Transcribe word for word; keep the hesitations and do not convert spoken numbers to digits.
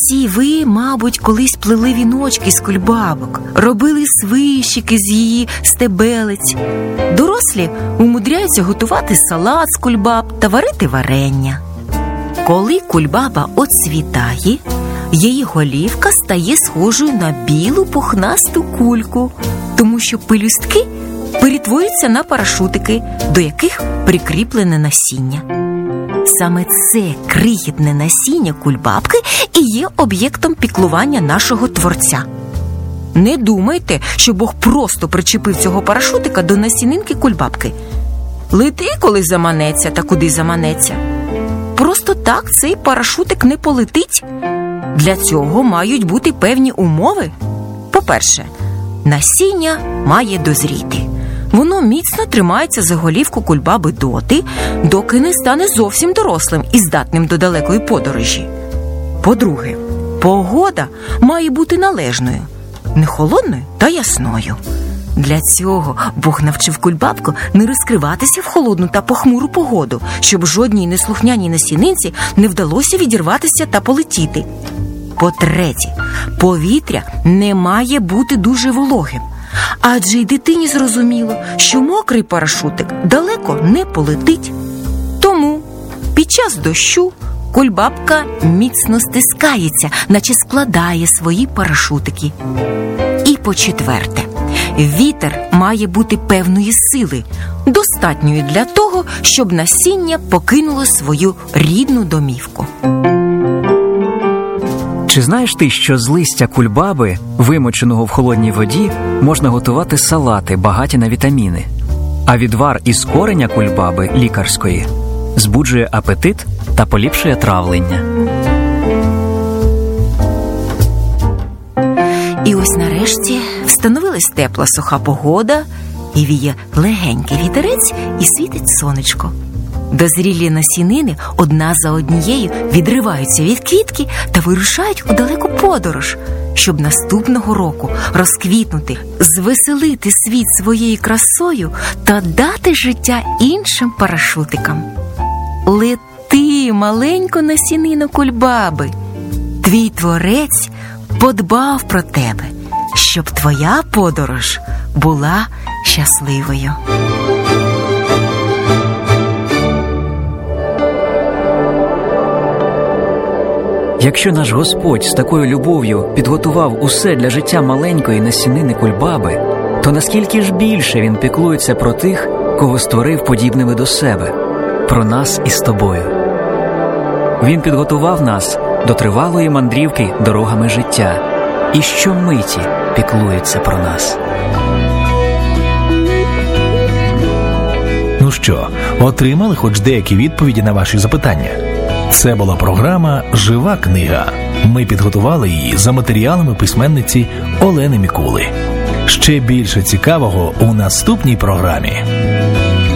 Всі ви, мабуть, колись плели віночки з кульбабок, робили свищики з її стебелець. Дорослі умудряються готувати салат з кульбаб та варити варення. Коли кульбаба оцвітає, її голівка стає схожою на білу пухнасту кульку, тому що пелюстки перетворюються на парашутики, до яких прикріплене насіння. Саме це крихітне насіння кульбабки і є об'єктом піклування нашого Творця. Не думайте, що Бог просто причепив цього парашутика до насінинки кульбабки. Лети, коли заманеться та куди заманеться. Просто так цей парашутик не полетить. Для цього мають бути певні умови. По-перше, насіння має дозріти. Воно міцно тримається за голівку кульбаби доти, доки не стане зовсім дорослим і здатним до далекої подорожі. По-друге, погода має бути належною, не холодною та ясною. Для цього Бог навчив кульбабку не розкриватися в холодну та похмуру погоду, щоб жодній неслухняній насінинці не вдалося відірватися та полетіти. По-третє, повітря не має бути дуже вологим, адже й дитині зрозуміло, що мокрий парашутик далеко не полетить. Тому під час дощу кульбабка міцно стискається, наче складає свої парашутики. І по-четверте, вітер має бути певної сили, достатньої для того, щоб насіння покинуло свою рідну домівку. Чи знаєш ти, що з листя кульбаби, вимоченого в холодній воді, можна готувати салати, багаті на вітаміни? А відвар із кореня кульбаби лікарської збуджує апетит та поліпшує травлення. І ось нарешті встановилась тепла суха погода, і віє легенький вітерець, і світить сонечко. Дозрілі насінини одна за однією відриваються від квітки та вирушають у далеку подорож, щоб наступного року розквітнути, звеселити світ своєю красою та дати життя іншим парашутикам. Лети, маленько насінино кульбаби! Твій Творець подбав про тебе, щоб твоя подорож була щасливою. Якщо наш Господь з такою любов'ю підготував усе для життя маленької насінини кульбаби, то наскільки ж більше Він піклується про тих, кого створив подібними до себе, про нас із тобою. Він підготував нас до тривалої мандрівки дорогами життя і щомиті піклується про нас. Ну що, отримали хоч деякі відповіді на ваші запитання? Це була програма «Жива книга». Ми підготували її за матеріалами письменниці Олени Мікули. Ще більше цікавого у наступній програмі.